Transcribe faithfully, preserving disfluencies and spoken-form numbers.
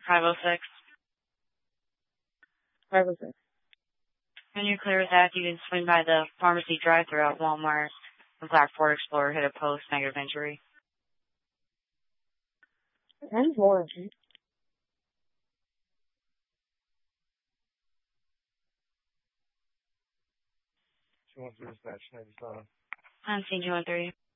five oh six. five oh six. When you're clear with that, you can swing by the pharmacy drive-thru at Walmart. The black Ford Explorer hit a post, negative injury. ten warranty. two one three dispatch, ninety-seven. I'm C two one three.